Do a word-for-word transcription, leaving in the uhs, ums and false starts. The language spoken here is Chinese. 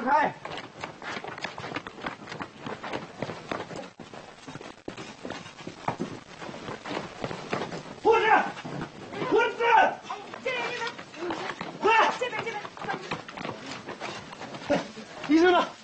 开！护士，护士！ 这边，这边， 快！ 这边，这边。 医生呢？